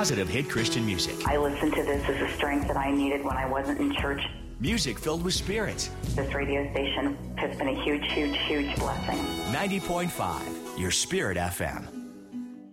positive hit Christian music. I listened to this as a strength that I needed when I wasn't in church. Music filled with spirit. This radio station has been a huge, huge, huge blessing. 90.5, your Spirit FM.